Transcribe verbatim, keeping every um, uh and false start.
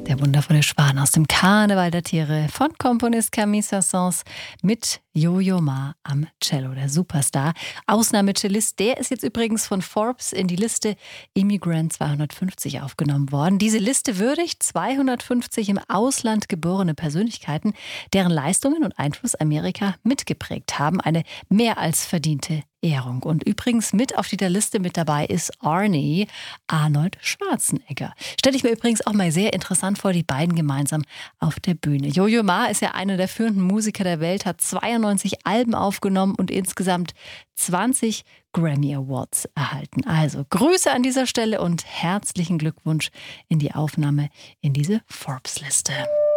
Der wundervolle Schwan aus dem Karneval der Tiere von Komponist Camille Saint-Saëns mit Yo-Yo Ma am Cello, der Superstar. Ausnahmecellist, der ist jetzt übrigens von Forbes in die Liste Immigrant zweihundertfünfzig aufgenommen worden. Diese Liste würdigt zweihundertfünfzig im Ausland geborene Persönlichkeiten, deren Leistungen und Einfluss Amerika mitgeprägt haben. Eine mehr als verdiente Ehrung. Und übrigens mit auf dieser Liste mit dabei ist Arnie, Arnold Schwarzenegger. Stelle ich mir übrigens auch mal sehr interessant vor, die beiden gemeinsam auf der Bühne. Yo-Yo Ma ist ja einer der führenden Musiker der Welt, hat zweiundneunzig Alben aufgenommen und insgesamt zwanzig Grammy Awards erhalten. Also Grüße an dieser Stelle und herzlichen Glückwunsch in die Aufnahme in diese Forbes-Liste.